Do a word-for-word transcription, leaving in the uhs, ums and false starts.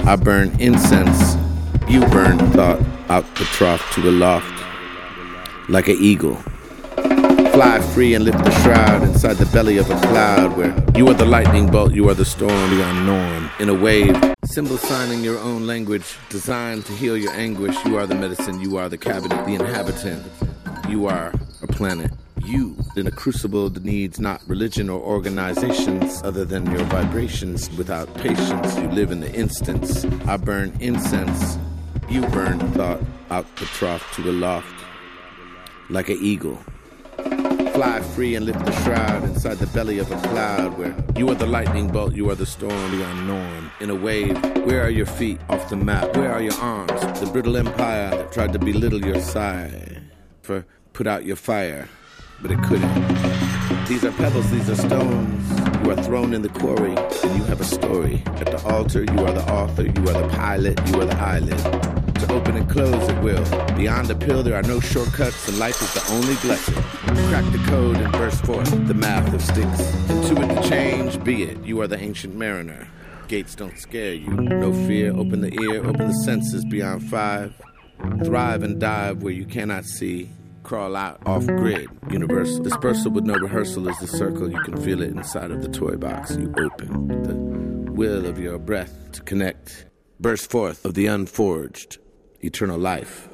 I burn incense, you burn thought out the trough to aloft. Like an eagle, fly free and lift the shroud inside the belly of a cloud where you are the lightning bolt, you are the storm, the unknown. In a wave, symbol signing your own language, designed to heal your anguish. You are the medicine, you are the cabinet, the inhabitant. You are a planet. You, in a crucible that needs not religion or organizations other than your vibrations. Without patience, you live in the instance. I burn incense, you burn thought out the trough to aloft. Like an eagle, fly free and lift the shroud inside the belly of a cloud where you are the lightning bolt, you are the storm, the unknown. In a wave, where are your feet off the map? Where are your arms? The brittle empire that tried to belittle your sigh for put out your fire, but it couldn't. These are pebbles, these are stones. You are thrown in the quarry, and you have a story. At the altar, you are the author, you are the pilot, you are the eyelid. To open and close at will. Beyond the pill, there are no shortcuts, and life is the only blessing. Crack the code and burst forth the math of sticks. Intuit the change, be it. You are the ancient mariner. Gates don't scare you. No fear, open the ear, open the senses beyond five. Thrive and dive where you cannot see. Crawl out off-grid, universal. Dispersal with no rehearsal is the circle. You can feel it inside of the toy box you open. The will of your breath to connect. Burst forth of the unforged. Eternal life.